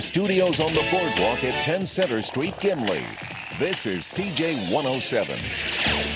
Studios on the boardwalk at 10 Center Street, Gimli. This is CJ 107.